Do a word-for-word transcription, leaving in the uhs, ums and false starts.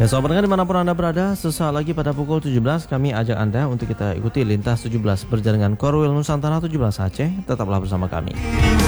Ya sobat pendengar dimanapun Anda berada, sesaat lagi pada pukul tujuh belas kami ajak Anda untuk kita ikuti Lintas tujuh belas berjalan dengan Korwil Nusantara tujuh belas Aceh. Tetaplah bersama kami.